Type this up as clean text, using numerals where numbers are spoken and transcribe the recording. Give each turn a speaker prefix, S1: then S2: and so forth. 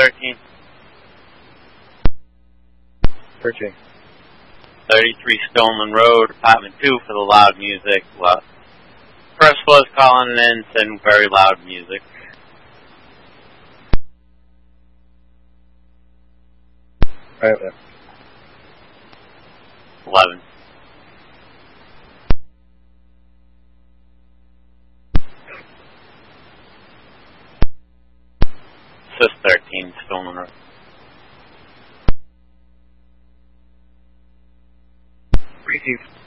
S1: 13.
S2: Searching.
S1: 33 Stoneman Road, apartment 2 for the loud music. First floor's calling in, saying very loud music.
S2: Right there.
S1: 11. Sis 13, Stoneman Road.
S2: Received.